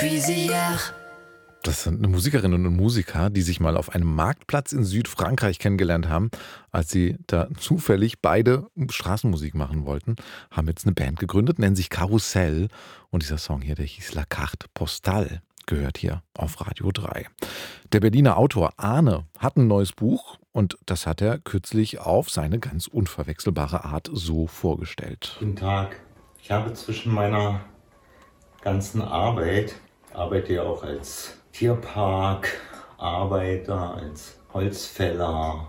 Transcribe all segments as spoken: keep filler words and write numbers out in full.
Das sind Musikerinnen und Musiker, die sich mal auf einem Marktplatz in Südfrankreich kennengelernt haben. Als sie da zufällig beide Straßenmusik machen wollten, haben jetzt eine Band gegründet, nennen sich Karussell. Und dieser Song hier, der hieß La Carte Postale, gehört hier auf Radio drei. Der Berliner Autor Arne hat ein neues Buch und das hat er kürzlich auf seine ganz unverwechselbare Art so vorgestellt. Guten Tag. Ich habe zwischen meiner ganzen Arbeit, arbeite ja auch als Tierparkarbeiter, als Holzfäller,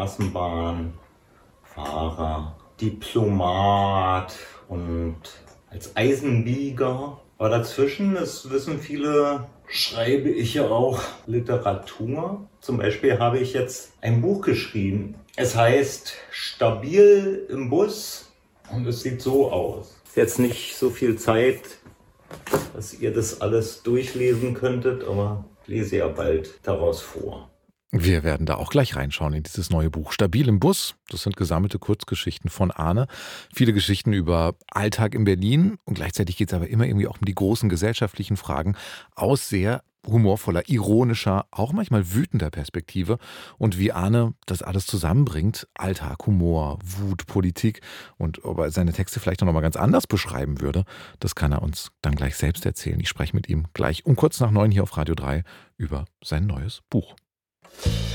Straßenbahnfahrer, Diplomat und als Eisenbieger. Aber dazwischen, das wissen viele, schreibe ich ja auch Literatur. Zum Beispiel habe ich jetzt ein Buch geschrieben. Es heißt Stabil im Bus und es sieht so aus. Ist jetzt nicht so viel Zeit, dass ihr das alles durchlesen könntet, aber ich lese ja bald daraus vor. Wir werden da auch gleich reinschauen in dieses neue Buch. Stabil im Bus, das sind gesammelte Kurzgeschichten von Arne. Viele Geschichten über Alltag in Berlin und gleichzeitig geht es aber immer irgendwie auch um die großen gesellschaftlichen Fragen aus sehr humorvoller, ironischer, auch manchmal wütender Perspektive und wie Arne das alles zusammenbringt. Alltag, Humor, Wut, Politik und ob er seine Texte vielleicht noch mal ganz anders beschreiben würde, das kann er uns dann gleich selbst erzählen. Ich spreche mit ihm gleich um kurz nach neun hier auf Radio drei über sein neues Buch.